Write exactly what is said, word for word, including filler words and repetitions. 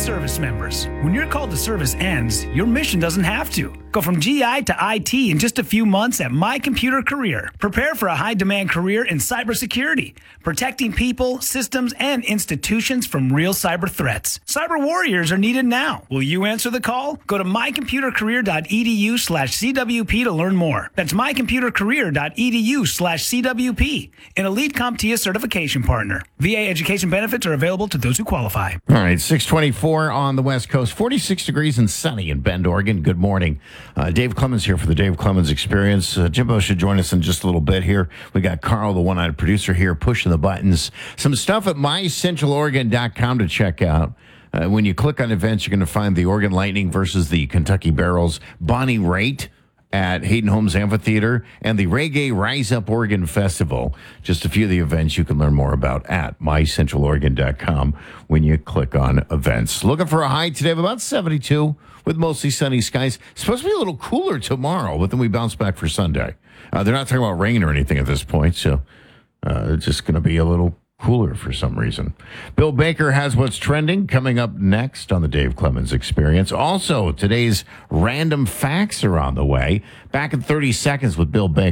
service members. When your call to service ends, your mission doesn't have to. Go from G I to I T in just a few months at My Computer Career. Prepare for a high-demand career in cybersecurity, protecting people, systems, and institutions from real cyber threats. Cyber warriors are needed now. Will you answer the call? Go to mycomputercareer.edu slash CWP to learn more. That's mycomputercareer.edu slash CWP, an Elite CompTIA certification partner. V A education benefits are available to those who qualify. All right, six twenty-four on the West Coast, forty-six degrees and sunny in Bend, Oregon. Good morning. Uh, Dave Clemens here for the Dave Clemens Experience. Uh, Jimbo should join us in just a little bit here. We got Carl, the one-eyed producer here, pushing the buttons. Some stuff at my central oregon dot com to check out. Uh, when you click on events, you're going to find the Oregon Lightning versus the Kentucky Barrels, Bonnie Raitt at Hayden Holmes Amphitheater, and the Reggae Rise Up Oregon Festival. Just a few of the events you can learn more about at my central oregon dot com when you click on events. Looking for a high today of about seventy-two with mostly sunny skies. It's supposed to be a little cooler tomorrow, but then we bounce back for Sunday. Uh, they're not talking about rain or anything at this point, so uh, it's just going to be a little cooler for some reason. Bill Baker has what's trending coming up next on the Dave Clemens Experience. Also, today's random facts are on the way. Back in thirty seconds with Bill Baker.